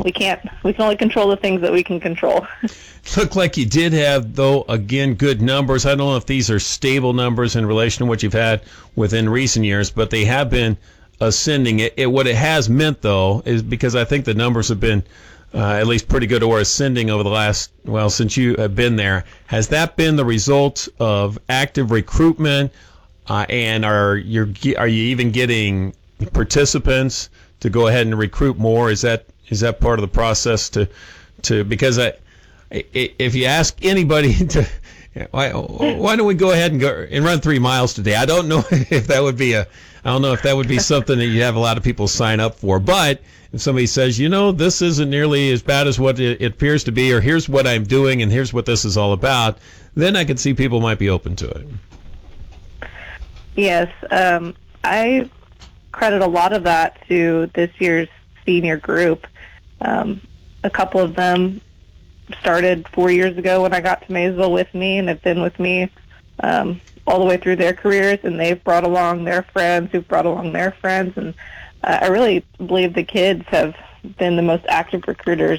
we can only control the things that we can control. Looked like you did have, though, again, good numbers. I don't know if these are stable numbers in relation to what you've had within recent years, but they have been ascending. What it has meant, though, is because I think the numbers have been at least pretty good or ascending over the last, well, since you have been there. Has that been the result of active recruitment? And are you even getting participants to go ahead and recruit more? Is that part of the process to because if you ask anybody to why don't we go ahead and run 3 miles today? I don't know if that would be something that you have a lot of people sign up for. But if somebody says, this isn't nearly as bad as what it appears to be, or here's what I'm doing and here's what this is all about, then I could see people might be open to it. Yes, I credit a lot of that to this year's senior group. A couple of them started 4 years ago when I got to Maysville with me, and have been with me all the way through their careers, and they've brought along their friends who've brought along their friends, and I really believe the kids have been the most active recruiters.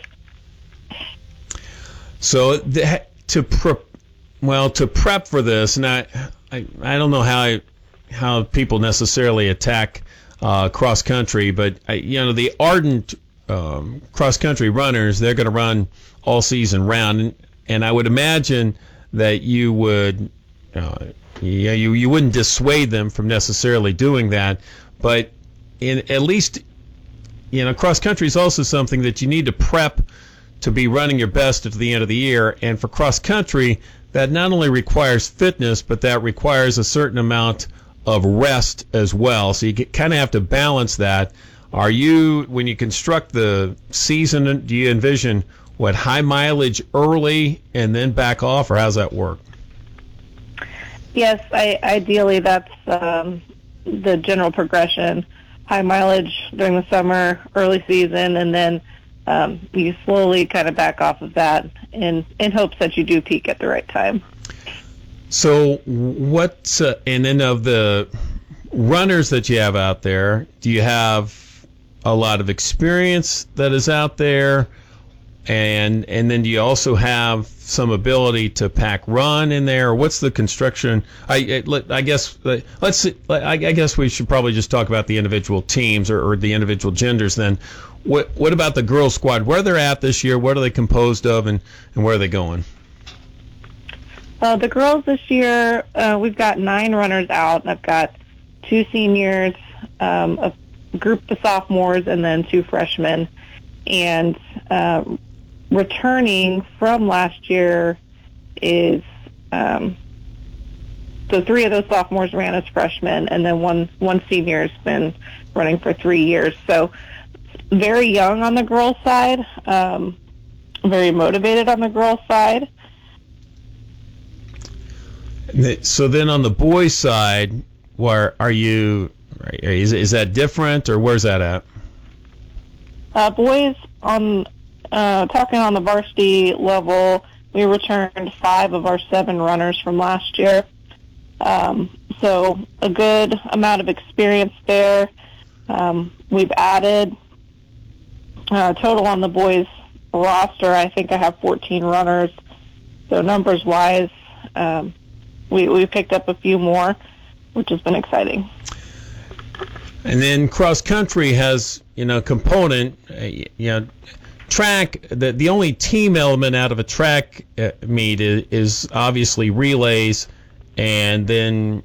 So to prep for this, and I don't know how people necessarily attack cross country, but the ardent cross country runners, they're going to run all season round, and I would imagine that you would you wouldn't dissuade them from necessarily doing that, but at least cross country is also something that you need to prep to be running your best at the end of the year, and for cross country that not only requires fitness, but that requires a certain amount of rest as well. So you kind of have to balance that. When you construct the season, do you envision high mileage early and then back off, or how's that work? Yes, ideally that's the general progression. High mileage during the summer, early season, and then you slowly kind of back off of that in hopes that you do peak at the right time. So and then of the runners that you have out there, do you have a lot of experience that is out there? And then do you also have some ability to pack run in there? Or what's the construction? I guess we should probably just talk about the individual teams or the individual genders then. What about the girls squad? Where they're at this year? What are they composed of, and where are they going? The girls this year, we've got 9 runners out. I've got 2 seniors, a group of sophomores, and then 2 freshmen. And returning from last year is so 3 of those sophomores ran as freshmen, and then one senior has been running for 3 years. So very young on the girls' side, very motivated on the girls' side. So then on the boys' side, where are you? Is that different, or where's that at? Boys, talking on the varsity level, we returned 5 of our 7 runners from last year. So a good amount of experience there. We've added total on the boys roster. I think I have 14 runners. So numbers-wise, we picked up a few more, which has been exciting. And then cross country has, component, track. The only team element out of a track meet is obviously relays, and then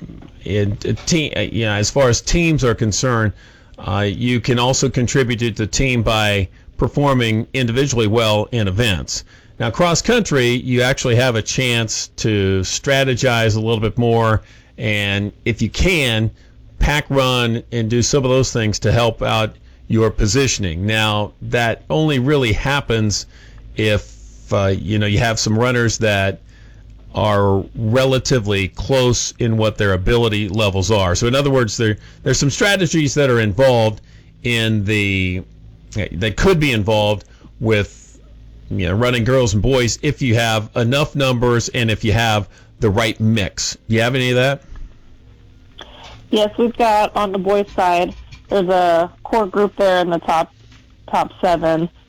as far as teams are concerned, you can also contribute to the team by performing individually well in events. Now, cross country, you actually have a chance to strategize a little bit more, and if you can, pack run and do some of those things to help out your positioning. Now, that only really happens if you have some runners that are relatively close in what their ability levels are. So in other words, there's some strategies that are involved that could be involved with running girls and boys if you have enough numbers and if you have the right mix. Do you have any of that? Yes, we've got on the boys' side, there's a core group there in the top 7.